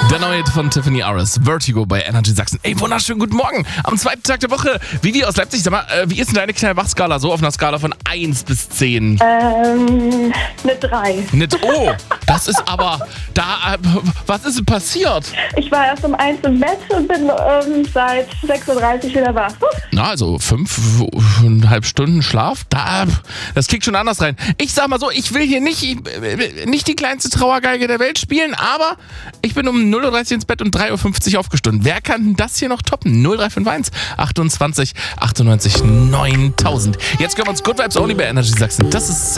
Der neue Hit von Tiffany Aris, Vertigo bei Energy Sachsen. Ey, wunderschönen guten Morgen am zweiten Tag der Woche. Vivi aus Leipzig, sag mal, wie ist denn deine Knall-Wach-Skala so auf einer Skala von 1 bis 10? Eine 3. Oh, das ist aber, was ist denn passiert? Ich war erst um 1 im Bett und bin seit 6:30 Uhr wieder wach. Na, also 5,5 Stunden Schlaf, das kickt schon anders rein. Ich sag mal so, ich will hier nicht die kleinste Trauergeige der Welt spielen, aber ich bin um 0:30 Uhr ins Bett und 3:50 Uhr aufgestanden. Wer kann denn das hier noch toppen? 0351 28 98 9000. Jetzt können wir uns Good Vibes Only bei Energy Sachsen. Das ist